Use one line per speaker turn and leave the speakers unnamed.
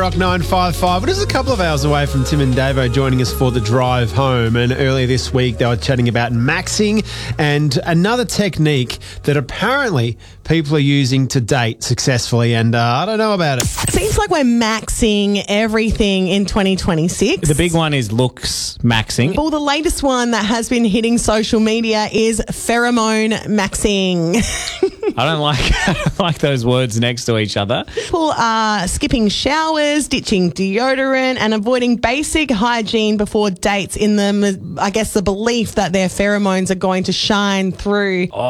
Rock 955. It is a couple of hours away from Tim and Davo joining us for the drive home. And earlier this week, they were chatting about maxing and another technique that apparently people are using to date successfully. And I don't know about it.
Seems like we're maxing everything in 2026.
The big one is looks maxing.
Well, the latest one that has been hitting social media is pheromone maxing.
I don't like those words next to each other.
People are skipping showers, ditching deodorant, and avoiding basic hygiene before dates in the belief that their pheromones are going to shine through.